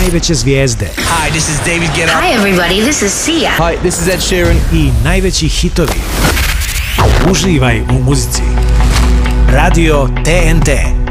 najveće zvijezde. Hi, this is David Guetta. Hi everybody, this is Sia. Hi, this is Ed Sheeran. I najveći hitovi. Uživaj u muzici. Radio TNT.